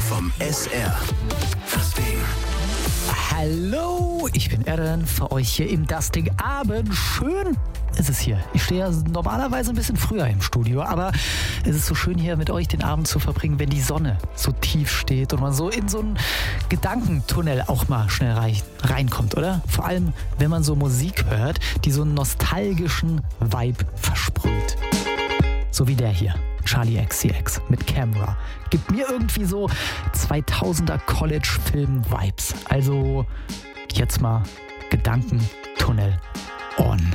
vom SR. Das Ding. Hallo, ich bin Eren, für euch hier im Das Ding Abend. Schön ist es hier. Ich stehe ja normalerweise ein bisschen früher im Studio, aber es ist so schön hier mit euch den Abend zu verbringen, wenn die Sonne so tief steht und man so in so einen Gedankentunnel auch mal schnell reinkommt, oder? Vor allem, wenn man so Musik hört, die so einen nostalgischen Vibe versprüht. So wie der hier, Charli XCX mit Camera. Gibt mir irgendwie so 2000er College-Film-Vibes. Also jetzt mal Gedankentunnel on.